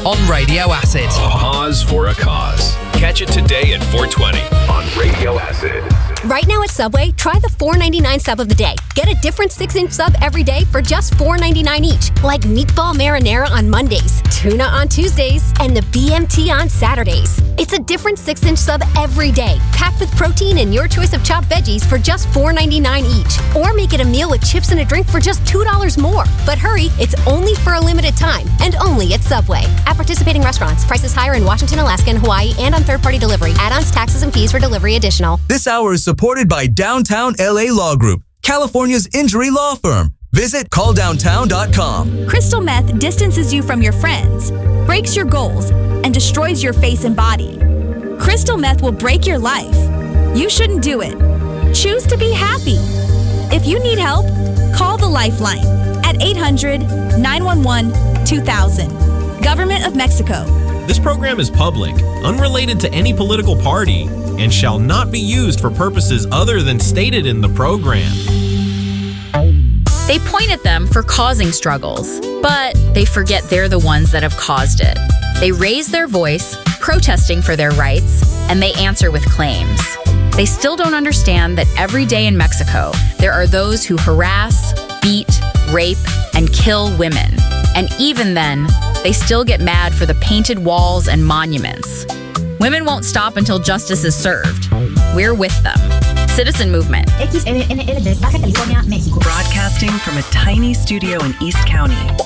on Radio Acid. Pause for a cause. Catch it today at 4:20 on Radio Acid. Right now at Subway, try the $4.99 sub of the day. Get a different 6-inch sub every day for just $4.99 each. Like meatball marinara on Mondays, tuna on Tuesdays, and the BMT on Saturdays. It's a different 6-inch sub every day, packed with protein and your choice of chopped veggies for just $4.99 each. Or make it a meal with chips and a drink for just $2 more. But hurry, it's only for a limited time, and only at Subway. At participating restaurants, prices higher in Washington, Alaska, and Hawaii, and on third-party delivery. Add-ons, taxes, and fees for delivery additional. This hour is supported by Downtown LA Law Group, California's injury law firm. Visit calldowntown.com. Crystal meth distances you from your friends, breaks your goals, and destroys your face and body. Crystal meth will break your life. You shouldn't do it. Choose to be happy. If you need help, call the Lifeline at 800-911-2000. Government of Mexico. This program is public, unrelated to any political party, and shall not be used for purposes other than stated in the program. They point at them for causing struggles, but they forget they're the ones that have caused it. They raise their voice, protesting for their rights, and they answer with claims. They still don't understand that every day in Mexico, there are those who harass, beat, rape, and kill women. And even then, they still get mad for the painted walls and monuments. Women won't stop until justice is served. We're with them. Citizen Movement. XLNL de Baja California, Mexico. Broadcasting from a tiny studio in East County.